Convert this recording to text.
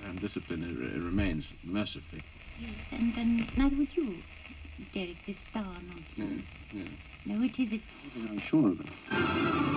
and discipline remains, mercifully. Yes, and neither would you, Derek, this star nonsense. Yeah. No, it isn't. I'm sure of it.